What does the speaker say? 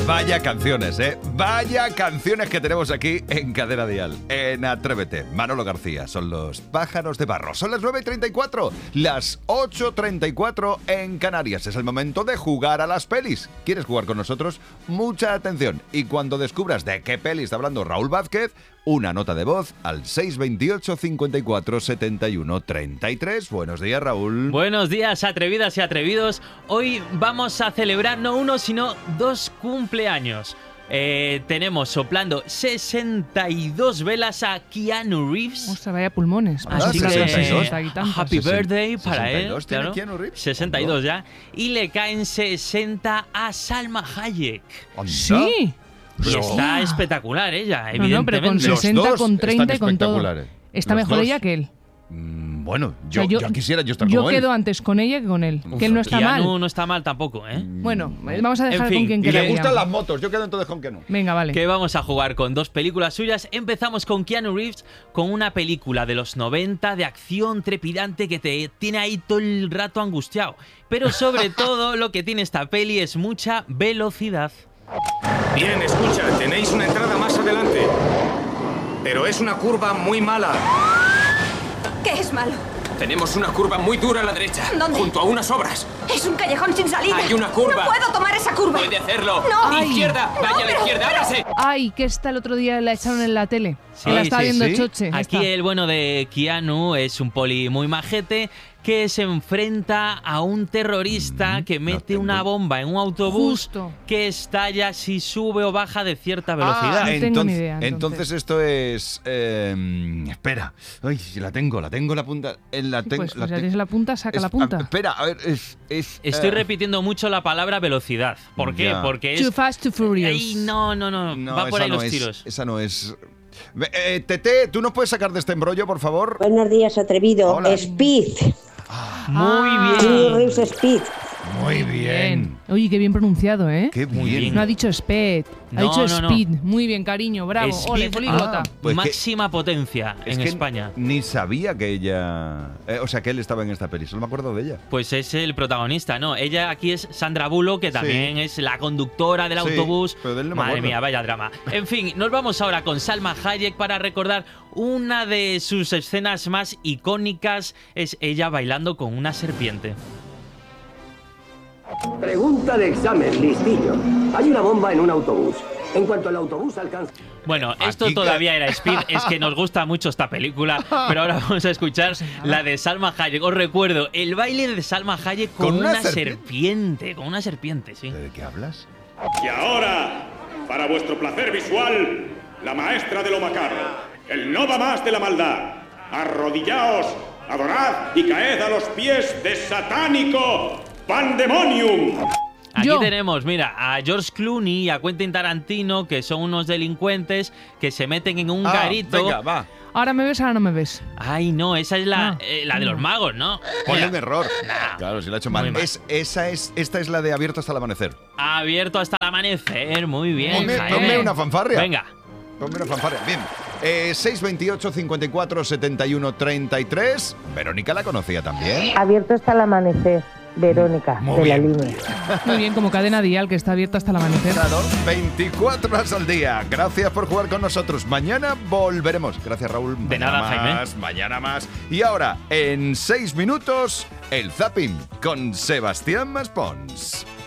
Vaya canciones, ¿eh? Vaya canciones que tenemos aquí en Cadena Dial, en Atrévete. Manolo García, son los Pájaros de Barro. Son las 9:34, las 8:34 en Canarias. Es el momento de jugar a las pelis. ¿Quieres jugar con nosotros? Mucha atención. Y cuando descubras de qué peli está hablando Raúl Vázquez, una nota de voz al 628 54 71 33. Buenos días, Raúl. Buenos días, atrevidas y atrevidos. Hoy vamos a celebrar no uno, sino dos cumpleaños. Tenemos soplando 62 velas a Keanu Reeves. Ostras, vaya pulmones. Así que 62. Happy birthday para él. 62 tiene claro. Keanu Reeves. 62 ya. Y le caen 60 a Salma Hayek. Anda. Sí. Y está espectacular ella, No, no, pero con evidentemente. Los 60, dos con 30 y están con todo. espectaculares. Está Los mejor dos. ella que él. Bueno, O sea, yo quisiera yo estar yo como él. quedo antes con ella que con él. Uf, Que él no está Keanu mal. no está mal tampoco, ¿eh? Bueno, vamos a dejar En fin, con quien Y quiera. le gustan las motos, yo quedo entonces con que no. Venga, vale. Que vamos a jugar con dos películas suyas. Empezamos con Keanu Reeves, con una película de los 90 de acción trepidante que te tiene ahí todo el rato angustiado. Pero sobre todo lo que tiene esta peli es mucha velocidad. Bien, escucha, tenéis una entrada más adelante. Pero es una curva muy mala. ¿Qué es malo? Tenemos una curva muy dura a la derecha. ¿Dónde? Junto a unas obras. Es un callejón sin salida. Hay una curva. No puedo tomar esa curva. Puede hacerlo. No. Ay. Izquierda, No, vaya a la pero- izquierda, pero- ábrase. Ay, que esta el otro día la echaron en la tele. Sí, Que la estaba sí, viendo sí. Choche. Aquí Esta. el bueno de Keanu es un poli muy majete que se enfrenta a un terrorista que mete tengo- una bomba en un autobús Justo. que estalla si sube o baja de cierta velocidad. No tengo ni idea, entonces. Entonces esto es... espera. Ay, la tengo la punta. Pues ya tienes la punta, saca la punta. Espera, a ver, Estoy repitiendo mucho la palabra velocidad. ¿Por qué? Ya. Porque Too es... Fast, Too Furious. Ay, no. Va por esa ahí no los es, tiros. Esa no es... Tete, ¿tú nos puedes sacar de este embrollo, por favor? Buenos días, atrevido. Hola. Speed. Muy Keanu bien. Reeves Speed. Muy bien. Oye, qué bien pronunciado, ¿eh? Qué Muy bien. bien. No ha dicho speed, ha No, dicho no. speed. Muy bien, cariño, bravo. Ole, Speed, políglota. Pues máxima potencia Es en que España. Ni sabía que ella... o sea, que él estaba en esta peli. Solo me acuerdo de ella. Pues es el protagonista, ¿no? Ella aquí es Sandra Bullock, que también es la conductora del Sí, autobús. pero de él no me Madre acuerdo. mía, vaya drama. En fin, nos vamos ahora con Salma Hayek para recordar una de sus escenas más icónicas. Es ella bailando con una serpiente. Pregunta de examen, listillo. Hay una bomba en un autobús. En cuanto el autobús alcanza... Bueno, esto Aquí todavía era Speed, es que nos gusta mucho esta película, pero ahora vamos a escuchar la de Salma Hayek. Os recuerdo, el baile de Salma Hayek con, ¿Con una una serpiente. Con una serpiente, sí. ¿De qué hablas? Y ahora, para vuestro placer visual, la maestra de lo macabro, el no va más de la maldad. Arrodillaos, adorad y caed a los pies de satánico Pandemonium. Aquí Yo. tenemos, mira, a George Clooney y a Quentin Tarantino, que son unos delincuentes que se meten en un garito. Venga, va. Ahora me ves, ahora no me ves. Ay, no, esa es la, No. la de los magos, ¿no? Ponle Mira, un error. Claro, si lo ha hecho mal. Muy mal. Esta es la de Abierto hasta el amanecer. abierto hasta el amanecer, muy bien. Ponme, Jaime. ponme una fanfarria. Venga. Ponme una fanfarria. Bien. 628 54 71 33. Verónica la conocía también. Abierto hasta el amanecer. Verónica, Muy de la bien. línea. Muy bien, como cadena dial que está abierta hasta el amanecer. Claro, 24 horas al día. Gracias por jugar con nosotros. Mañana volveremos. Gracias, Raúl. De nada, más, mañana más. Y ahora, en 6 minutos, el Zapping con Sebastián Maspons.